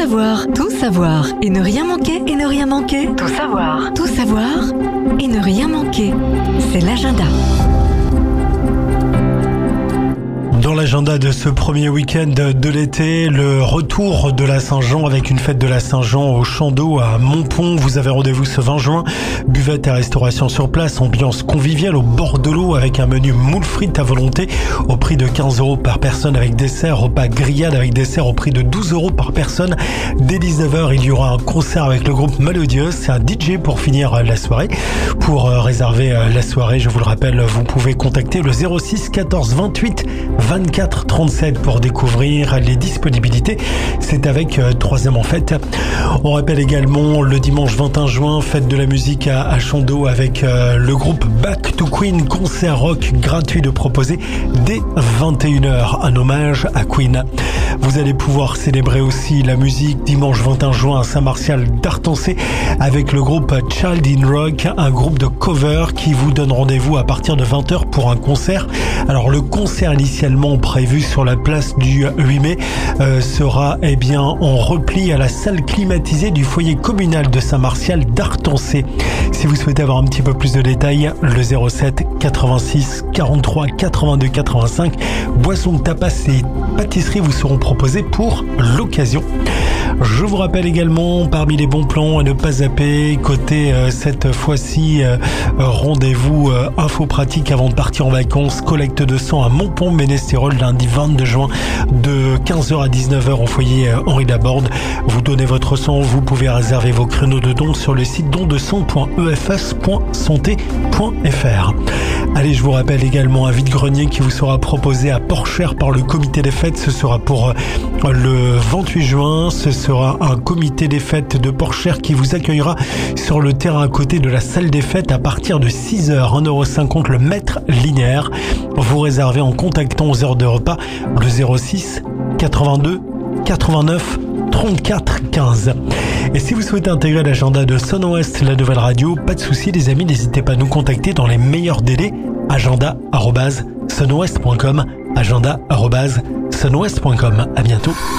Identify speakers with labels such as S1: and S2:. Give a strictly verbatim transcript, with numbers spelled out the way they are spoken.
S1: savoir, tout savoir et ne rien manquer et ne rien manquer. Tout savoir, tout savoir et ne rien manquer. C'est l'agenda.
S2: Dans l'agenda de ce premier week-end de l'été, le retour de la Saint-Jean avec une fête de la Saint-Jean au Champ d'Eau à Montpont. Vous avez rendez-vous ce vingt juin. Buvette et restauration sur place, ambiance conviviale au bord de l'eau avec un menu moule frites à volonté au prix de quinze euros par personne avec dessert, repas grillade avec dessert au prix de douze euros par personne. Dès dix-neuf heures, il y aura un concert avec le groupe Malodios. C'est un D J pour finir la soirée. Pour réserver la soirée, je vous le rappelle, vous pouvez contacter le zéro six quatorze vingt-huit vingt-quatre trente-sept pour découvrir les disponibilités. C'est avec euh, Troisième en fête. On rappelle également le dimanche vingt et un juin, fête de la musique à, à Champ d'Eau avec euh, le groupe Back to Queen, concert rock gratuit de proposer dès vingt et une heures, un hommage à Queen. Vous allez pouvoir célébrer aussi la musique dimanche vingt et un juin à Saint-Martial d'Artancé avec le groupe Child in Rock, un groupe de cover qui vous donne rendez-vous à partir de vingt heures pour un concert. Alors le concert initialement prévu sur la place du huit mai euh, sera eh bien en repli à la salle climatisée du foyer communal de Saint-Martial d'Artancé. Si vous souhaitez avoir un petit peu plus de détails, le zéro sept quatre-vingt-six quarante-trois quatre-vingt-deux quatre-vingt-cinq. Boissons, tapas et pâtisseries vous seront proposés pour l'occasion. Je vous rappelle également, parmi les bons plans à ne pas zapper, côté euh, cette fois-ci, euh, rendez-vous euh, info pratique avant de partir en vacances, collecte de sang à Montpont-Ménestérol lundi vingt-deux juin de quinze heures à dix-neuf heures au foyer euh, Henri Laborde. Vous donnez votre sang, vous pouvez réserver vos créneaux de dons sur le site don de sang point e f s point santé point f r. Allez, je vous rappelle également un vide-grenier qui vous sera proposé à Porchère par le comité des fêtes. Ce sera pour euh, le vingt-huit juin. Ce sera un comité des fêtes de Porchère qui vous accueillera sur le terrain à côté de la salle des fêtes à partir de six heures, un euro cinquante le mètre linéaire. Vous réservez en contactant aux heures de repas le zéro six quatre-vingt-deux quatre-vingt-neuf trente-quatre quinze. Et si vous souhaitez intégrer l'agenda de Son Ouest, la nouvelle radio, pas de souci les amis, n'hésitez pas à nous contacter dans les meilleurs délais. agenda arobase son ouest point com agenda arobase son ouest point com. À bientôt.